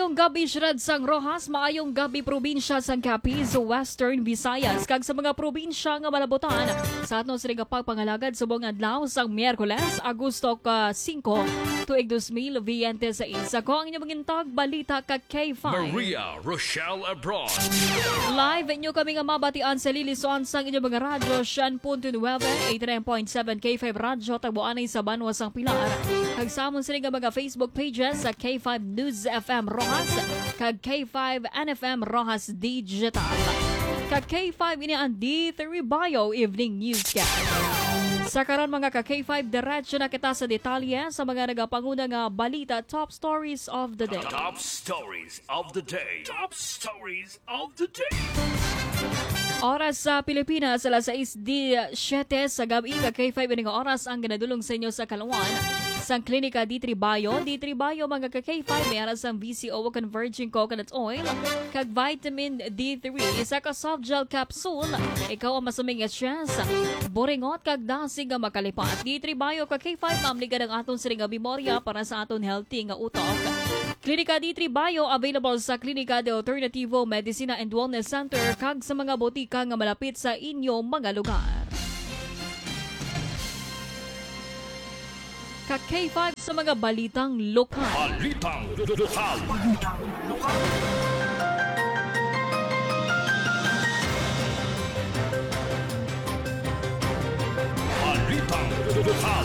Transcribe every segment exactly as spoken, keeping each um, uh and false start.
Maayong gabi Shrad sang Rojas, maayong gabi probinsya sang Capiz, Western Visayas, kag sa mga probinsya nga malabutan. Sa atong sila pagpangalagad sa buong adlaw sang Miyerkules, Agosto ka singko, tuig two thousand twenty-six. Ako ang inyong magintag balita ka K five. Maria Rochelle Abroad. Live inyo kami nga mabatian sa Lilison sang inyong mga radyo, Shan point nine, eighty-nine point seven K five Radyo, tagbuanay sa Banwa sang Pilar. Kag samon sila nga mga Facebook pages sa K five News F M Rojas, kag K five N F M Rojas Digital. Kag K five ini ang D three Bio Evening Newscast. Sa karon mga ka K five, diretso na kita sa detalye sa mga nagapanguna nga balita, top stories of the day. Top stories of the day. Top stories of the day. Oras sa Pilipinas, alas sais seven sa gabi, ka K five ini nga oras ang ginadulong sa inyo sa Kalawan. Sang klinika D three Bio, D three Bio mga ka K five, may aras ang V C O Converging Coconut Oil, kag vitamin D three, isa ka soft gel capsule, ikaw ang masuming stress, boringot kag dasig nga makalipat. D three Bio ka K five, mamligan ang aton siring nga memorya para sa aton healthy nga utok. Klinika D three Bio, available sa Klinika de Alternativo Medicina and Wellness Center kag sa mga botika nga malapit sa inyong mga lugar. Ka K five sa mga balitang lokal. Balitang lokal. Balitang lokal. Balitang lokal.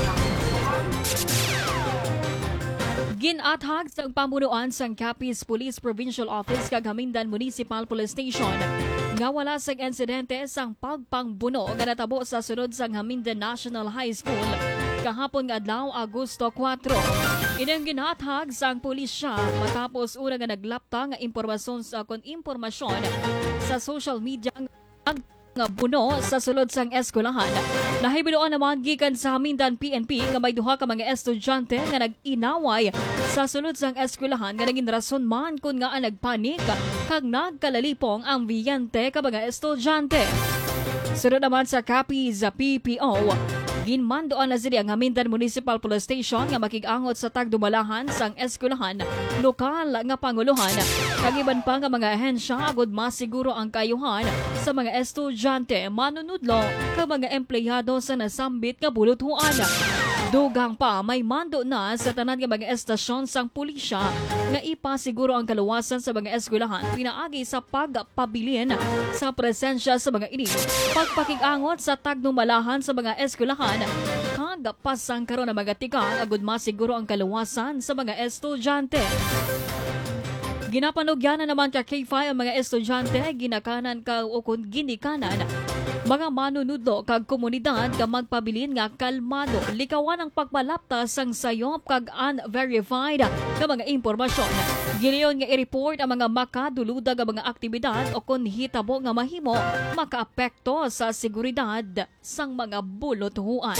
Ginathag sa pamunuan sang Capiz Police Provincial Office kag Hamindan Municipal Police Station nga wala sang insidente sang pagpangbuno nga natabo sa sunod sang Hamindan National High School kahapon nga adlaw Agosto four. Inang ginathag sang pulisya matapos una nga naglapta nga impormasyon sa kon impormasyon sa social media ang nga buno sa sulod sang eskwelahan. Nahibiluan naman gikan sa Hamindan P N P nga may duha ka mga estudyante nga nag-inaway sa sulod sang eskwelahan nga naging rason man kun nga nagpanik kag nagkalalipong ang biyente ka mga estudyante. Sunod naman sa Capiz P P O, ginmandoan na sila ang Hamindan Municipal Police Station nga makig-angot sa tagdumalahan sang eskwelahan, lokal nga panguluhan, kag iban pa nga mga ahensya agud masiguro ang kayuhan sa mga estudyante, manunudlo kag mga empleyado sa nasambit nga buluthuan. Dugang pa may mando na sa tanan nga mga estasyon sang pulisya nga ipasiguro ang kaluwasan sa mga eskwelahan pinaagi sa pagpabilin sa presensya sa mga ini, pagpakig-angot sa tagdumalahan sa mga eskwelahan, kag pasang karon na mga tikang agud masiguro ang kaluwasan sa mga estudyante. Ginapanugyan na naman ka K five ang mga estudyante, ginakanan ka o kung ginikanan mga manunudlo kag komunidad nga magpabilin nga kalmado, likawan ang pagpalapta sang sayop kag unverified nga mga impormasyon. Giliyon nga i-report ang mga makaduludag nga mga aktibidad o kung hitabo nga mahimo makaapekto sa seguridad sang mga buluthuan.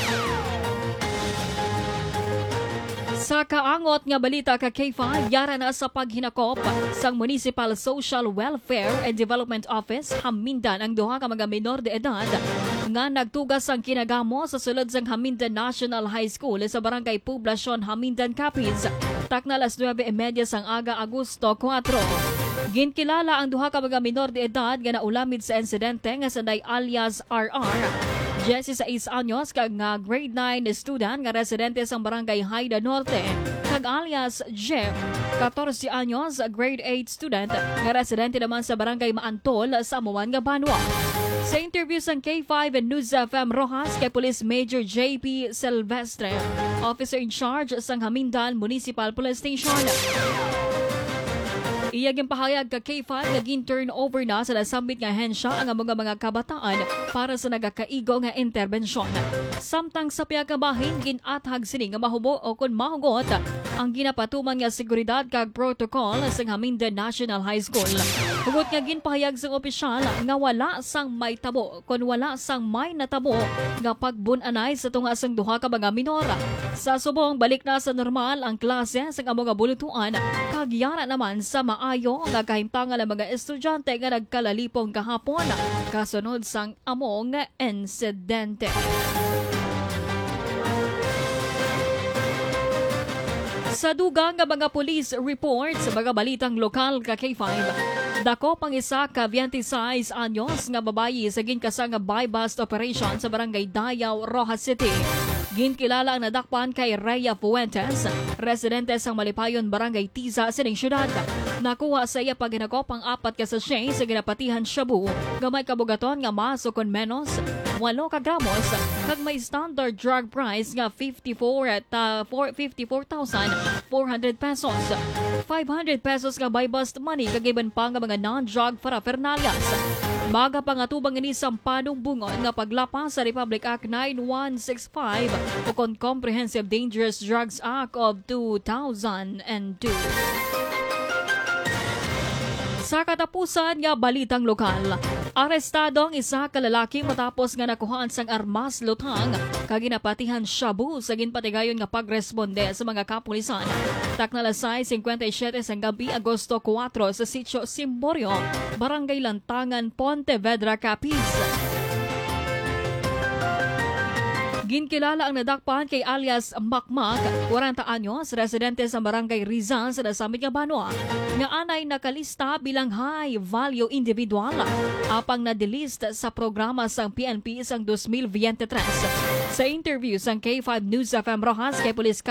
Sa kaangot nga balita ka K five, yara na sa paghinakop sang Municipal Social Welfare and Development Office Hamindan ang duha ka mga menor de edad nga nagtugas ang kinagamo sa sulod sang Hamindan National High School sa Barangay Poblacion, Hamindan, Capiz. Takna alas nine thirty sang aga Agosto four. Ginkilala ang duha ka mga menor de edad nga naulamid sa insidente nga sanay alias R R. sixteen anyos kag nga grade nine student nga residente sa Barangay Haida Norte, kag alias Jeff, fourteen anyos grade eight student nga residente naman sa Barangay Maantol sa Amuan nga Banwa. Sa interview sang K five and News F M Rojas kay Police Major J P Silvestre, officer in charge sang Hamindan Municipal Police Station, iyaging pahayag ka K five nga gin-turnover na sa nasambit nga hensya ang mga mga kabataan para sa nagakaigo nga interbensyon. Samtang sa piyagabahin, ginathag sini nga mahubo o kun mahugot ang ginapatuman nga seguridad kag protocol sa Hamindan National High School. Hugot nga ginpahayag sa opisyal nga wala sang may tabo kun wala sang may natabo nga pagbun-anay sa tunga sang duha ka mga minora. Sa subong balik na sa normal ang klase sa mga buluthuan, kag yara naman sa maayo nga kahimtangan ang mga estudyante nga nagkalalipong kahapon kasunod sang among insidente. Sa dugang nga mga police reports sa mga balitang lokal ka K five, dako pang isa ka twenty-six anyos nga babayi sa ginkasa nga buy-bust operation sa barangay Dayaw, Rojas City. Ginkilala ang nadakpan kay Rhea Fuentes, residente sa Malipayon, Barangay Tiza, sining syudad. Nakuha sa iya pag ginagopang apat ka sachet sa ginapatihan shabu, gamay kabugaton nga maso kon menos walo ka gramos, kag may standard drug price nga fifty-four thousand four hundred pesos. five hundred pesos nga buy bust money kagiban pa nga mga non-drug paraphernalias. Maga pangatubang ini sampanong bungon nga paglapas sa Republic Act nine one six five o kon Comprehensive Dangerous Drugs Act of two thousand two. Sa katapusan nga balitang lokal, arestado ang isa ka lalaki matapos nga nakuhaan sang armas lutang kag ginapatihan shabu sa ginpatigayon nga pagresponde sa mga kapulisan. Taknalasay fifty-seven sang gabi Agosto four sa sitio Simborio, Barangay Lantangan, Pontevedra, Capiz. Ginkilala ang nadakpan kay alias Makmak, forty anyos, residente sa Barangay Rizal sa nasamit nga Banwa, nga anay nakalista bilang high value individual apang na-delist sa programa sang P N P sang twenty twenty-three. Sa interview sang K five News F M Rojas kay Police